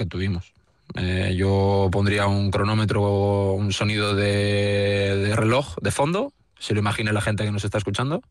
que tuvimos. Yo pondría un cronómetro, un sonido de reloj de fondo, se lo imagine la gente que nos está escuchando,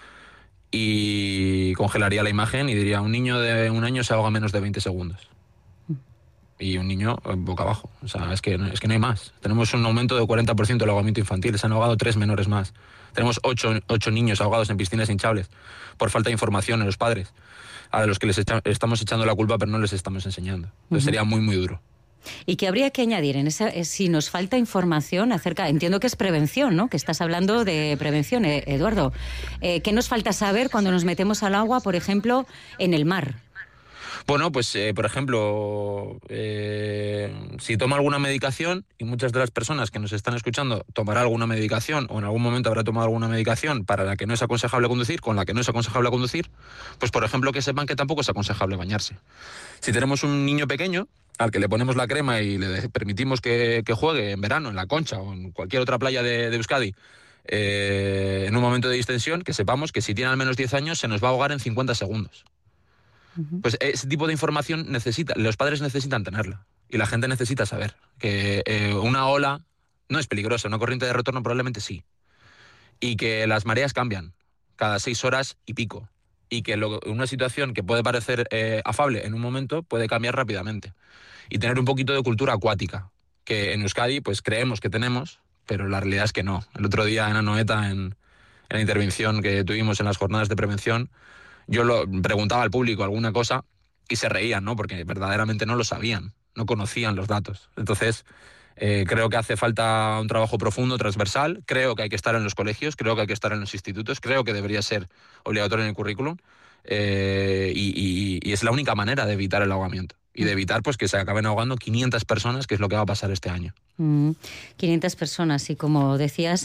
y congelaría la imagen y diría: un niño de 1 año se ahoga menos de 20 segundos. Y un niño boca abajo. O sea, es que no hay más. Tenemos un aumento del 40% del ahogamiento infantil. Se han ahogado 3 menores más. Tenemos 8 niños ahogados en piscinas hinchables por falta de información en los padres, a los que estamos echando la culpa, pero no les estamos enseñando. Entonces sería muy, muy duro. ¿Y qué habría que añadir en si nos falta información acerca? Entiendo que es prevención, ¿no? Que estás hablando de prevención, Eduardo. ¿Qué nos falta saber cuando nos metemos al agua, por ejemplo, en el mar? Bueno, pues por ejemplo, si toma alguna medicación, y muchas de las personas que nos están escuchando tomará alguna medicación o en algún momento habrá tomado alguna medicación para la que no es aconsejable conducir, con la que no es aconsejable conducir, pues por ejemplo que sepan que tampoco es aconsejable bañarse. Si tenemos un niño pequeño al que le ponemos la crema y le permitimos que juegue en verano en la Concha o en cualquier otra playa de Euskadi, en un momento de distensión, que sepamos que si tiene al menos 10 años se nos va a ahogar en 50 segundos. Pues ese tipo de información los padres necesitan tenerla y la gente necesita saber que una ola no es peligrosa, una corriente de retorno probablemente sí, y que las mareas cambian cada 6 horas y pico, y que una situación que puede parecer afable en un momento puede cambiar rápidamente, y tener un poquito de cultura acuática, que en Euskadi pues creemos que tenemos, pero la realidad es que no. El otro día en Anoeta, en la intervención que tuvimos en las jornadas de prevención, yo preguntaba al público alguna cosa y se reían, ¿no? Porque verdaderamente no lo sabían, no conocían los datos. Entonces, creo que hace falta un trabajo profundo, transversal. Creo que hay que estar en los colegios, creo que hay que estar en los institutos, creo que debería ser obligatorio en el currículum. Y es la única manera de evitar el ahogamiento. Y de evitar pues que se acaben ahogando 500 personas, que es lo que va a pasar este año. 500 personas, y como decías,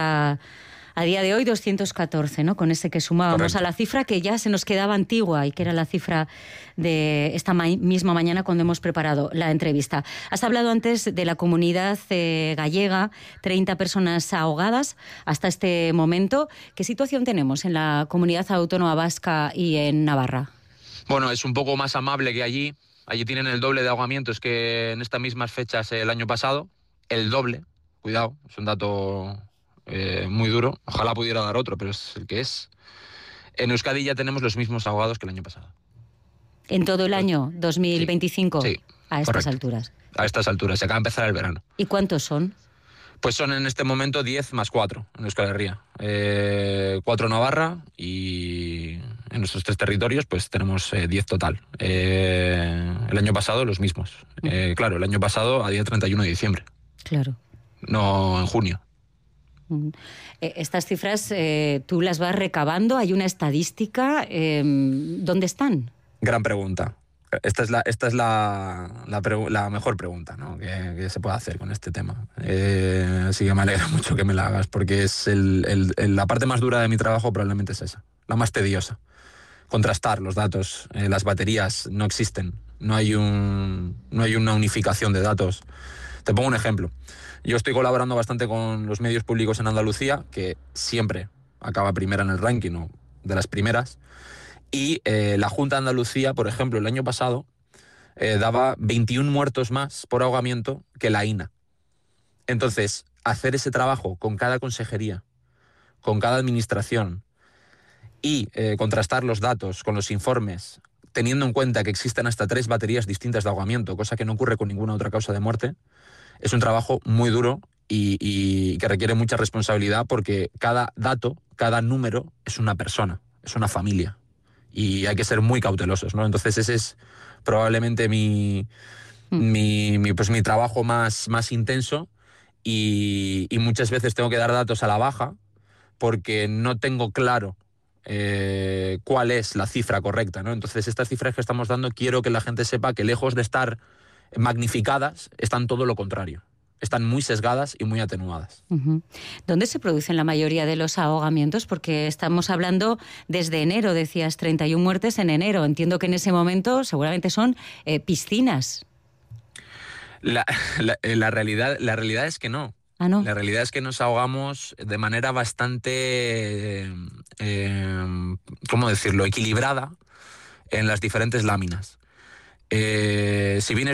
a día de hoy 214, ¿no? Con ese que sumábamos. Correcto. A la cifra que ya se nos quedaba antigua y que era la cifra de esta misma mañana cuando hemos preparado la entrevista. Has hablado antes de la comunidad gallega, 30 personas ahogadas hasta este momento. ¿Qué situación tenemos en la comunidad autónoma vasca y en Navarra? Bueno, es un poco más amable que allí. Allí tienen el doble de ahogamientos que en estas mismas fechas el año pasado. El doble. Cuidado, es un dato muy duro. Ojalá pudiera dar otro, pero es el que es. En Euskadi ya tenemos los mismos ahogados que el año pasado. ¿En todo el año 2025? Sí, a estas correcto. alturas. A estas alturas, se acaba de empezar el verano. ¿Y cuántos son? Pues son en este momento 10 más 4 en Euskal Herria. 4 en Navarra, y en nuestros 3 territorios pues tenemos 10 total. El año pasado los mismos. Claro, el año pasado a día 31 de diciembre. Claro. No en junio. Estas cifras tú las vas recabando, hay una estadística. ¿Dónde están? Gran pregunta. Esta es la mejor pregunta, ¿no? que se puede hacer con este tema. Así que me alegra mucho que me la hagas, porque es la parte más dura de mi trabajo, probablemente es esa, la más tediosa. Contrastar los datos, las baterías no existen, no hay una unificación de datos. Te pongo un ejemplo. Yo estoy colaborando bastante con los medios públicos en Andalucía, que siempre acaba primera en el ranking, o de las primeras. Y la Junta de Andalucía, por ejemplo, el año pasado daba 21 muertos más por ahogamiento que la INA. Entonces, hacer ese trabajo con cada consejería, con cada administración, y contrastar los datos con los informes, teniendo en cuenta que existen hasta 3 baterías distintas de ahogamiento, cosa que no ocurre con ninguna otra causa de muerte, es un trabajo muy duro y que requiere mucha responsabilidad, porque cada dato, cada número es una persona, es una familia. Y hay que ser muy cautelosos, ¿no? Entonces ese es probablemente mi trabajo más intenso, y muchas veces tengo que dar datos a la baja porque no tengo claro cuál es la cifra correcta, ¿no? Entonces estas cifras que estamos dando, quiero que la gente sepa que lejos de estar magnificadas, están todo lo contrario. Están muy sesgadas y muy atenuadas. ¿Dónde se producen la mayoría de los ahogamientos? Porque estamos hablando desde enero, decías, 31 muertes en enero. Entiendo que en ese momento seguramente son piscinas. La realidad es que no. ¿Ah, no? La realidad es que nos ahogamos de manera bastante, ¿cómo decirlo?, equilibrada en las diferentes láminas. Si bien